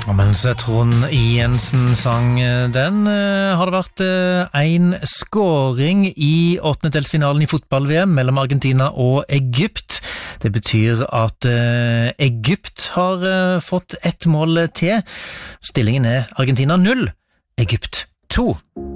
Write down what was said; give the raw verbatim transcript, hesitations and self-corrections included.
Og mens Trond Jensen sang den, har det vært en scoring i åttendedelsfinalen i fotball-V M mellom Argentina og Egypt. Det betyr at Egypt har fått ett mål til. Stillingen er Argentina null, Egypt to.